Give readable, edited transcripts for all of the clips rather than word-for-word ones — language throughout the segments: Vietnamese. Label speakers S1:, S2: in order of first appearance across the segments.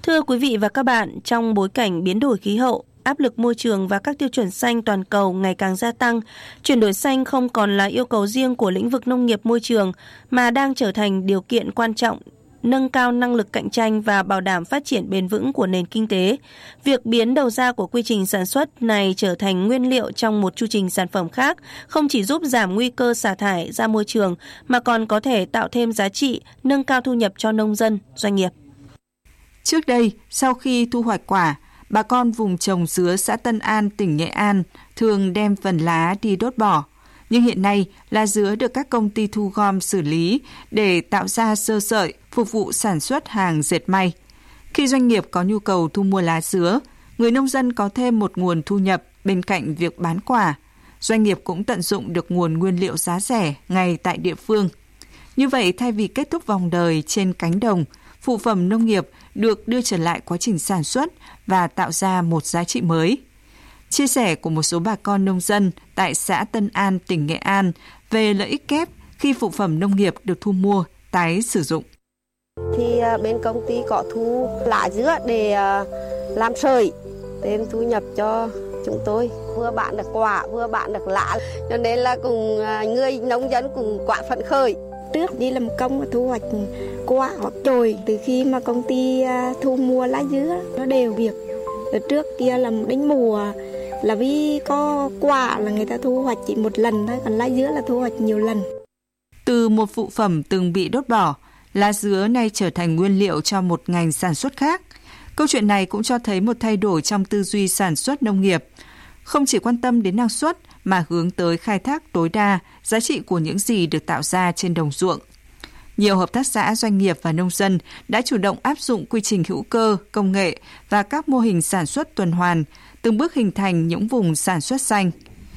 S1: Thưa quý vị và các bạn, trong bối cảnh biến đổi khí hậu, áp lực môi trường và các tiêu chuẩn xanh toàn cầu ngày càng gia tăng, chuyển đổi xanh không còn là yêu cầu riêng của lĩnh vực nông nghiệp môi trường mà đang trở thành điều kiện quan trọng nâng cao năng lực cạnh tranh và bảo đảm phát triển bền vững của nền kinh tế. Việc biến đầu ra của quy trình sản xuất này trở thành nguyên liệu trong một chu trình sản phẩm khác không chỉ giúp giảm nguy cơ xả thải ra môi trường mà còn có thể tạo thêm giá trị, nâng cao thu nhập cho nông dân, doanh nghiệp.
S2: Trước đây, sau khi thu hoạch quả, bà con vùng trồng dứa xã Tân An, tỉnh Nghệ An thường đem phần lá đi đốt bỏ. Nhưng hiện nay, lá dứa được các công ty thu gom xử lý để tạo ra sơ sợi phục vụ sản xuất hàng dệt may. Khi doanh nghiệp có nhu cầu thu mua lá dứa, người nông dân có thêm một nguồn thu nhập bên cạnh việc bán quả. Doanh nghiệp cũng tận dụng được nguồn nguyên liệu giá rẻ ngay tại địa phương. Như vậy, thay vì kết thúc vòng đời trên cánh đồng, phụ phẩm nông nghiệp được đưa trở lại quá trình sản xuất và tạo ra một giá trị mới. Chia sẻ của một số bà con nông dân tại xã Tân An, tỉnh Nghệ An về lợi ích kép khi phụ phẩm nông nghiệp được thu mua, tái sử dụng.
S3: Thì bên công ty có thu lá dứa để làm sợi, thêm thu nhập cho chúng tôi. Vừa bán được quả, vừa bán được lá, cho nên là cùng người nông dân cùng quá phấn khởi.
S4: Trước đi làm công thu hoạch quả hoặc chồi, từ khi mà công ty thu mua lá dứa nó đều việc. Ở trước kia là đến mùa là vì có quả là người ta thu hoạch chỉ một lần thôi, còn lá dứa là thu hoạch nhiều lần.
S2: Từ một phụ phẩm từng bị đốt bỏ, lá dứa nay trở thành nguyên liệu cho một ngành sản xuất khác. Câu chuyện này cũng cho thấy một thay đổi trong tư duy sản xuất nông nghiệp. Không chỉ quan tâm đến năng suất mà hướng tới khai thác tối đa giá trị của những gì được tạo ra trên đồng ruộng. Nhiều hợp tác xã, doanh nghiệp và nông dân đã chủ động áp dụng quy trình hữu cơ, công nghệ và các mô hình sản xuất tuần hoàn, từng bước hình thành những vùng sản xuất xanh.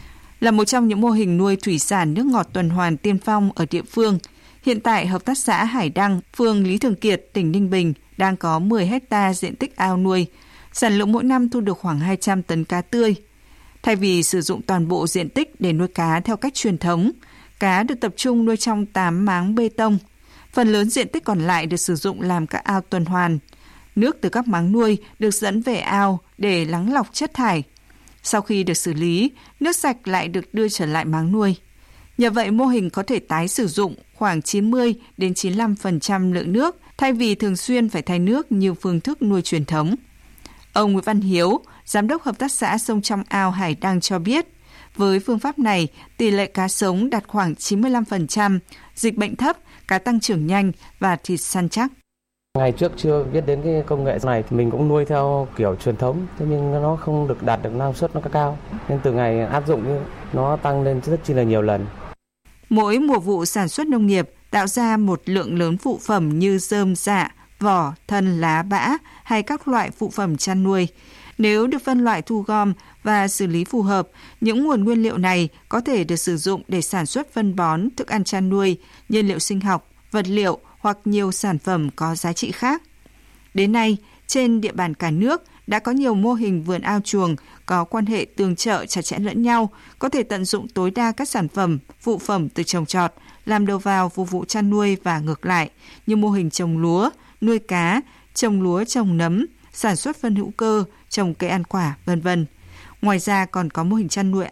S2: Là một trong những mô hình nuôi thủy sản nước ngọt tuần hoàn tiên phong ở địa phương, hiện tại hợp tác xã Hải Đăng, phường Lý Thường Kiệt, tỉnh Ninh Bình đang có 10 hectare diện tích ao nuôi, sản lượng mỗi năm thu được khoảng 200 tấn cá tươi. Thay vì sử dụng toàn bộ diện tích để nuôi cá theo cách truyền thống, cá được tập trung nuôi trong 8 máng bê tông. Phần lớn diện tích còn lại được sử dụng làm các ao tuần hoàn. Nước từ các máng nuôi được dẫn về ao để lắng lọc chất thải. Sau khi được xử lý, nước sạch lại được đưa trở lại máng nuôi. Nhờ vậy, mô hình có thể tái sử dụng khoảng 90 đến 95% lượng nước thay vì thường xuyên phải thay nước như phương thức nuôi truyền thống. Ông Nguyễn Văn Hiếu, giám đốc hợp tác xã Sông Trong Ao Hải Đăng cho biết, với phương pháp này, tỷ lệ cá sống đạt khoảng 95%, dịch bệnh thấp, cá tăng trưởng nhanh và thịt săn chắc.
S5: Ngày trước chưa biết đến cái công nghệ này thì mình cũng nuôi theo kiểu truyền thống, thế nhưng nó không được đạt được năng suất nó cao. Nhưng từ ngày áp dụng nó tăng lên rất chi là nhiều lần.
S2: Mỗi mùa vụ sản xuất nông nghiệp tạo ra một lượng lớn phụ phẩm như rơm rạ, vỏ, thân, lá, bã hay các loại phụ phẩm chăn nuôi. Nếu được phân loại thu gom và xử lý phù hợp, những nguồn nguyên liệu này có thể được sử dụng để sản xuất phân bón, thức ăn chăn nuôi, nhiên liệu sinh học, vật liệu hoặc nhiều sản phẩm có giá trị khác. Đến nay, trên địa bàn cả nước đã có nhiều mô hình vườn ao chuồng có quan hệ tương trợ chặt chẽ lẫn nhau, có thể tận dụng tối đa các sản phẩm, phụ phẩm từ trồng trọt, làm đầu vào phục vụ chăn nuôi và ngược lại, như mô hình trồng lúa, nuôi cá, trồng lúa trồng nấm, sản xuất phân hữu cơ, trồng cây ăn quả, v.v. Ngoài ra còn có mô hình chăn nuôi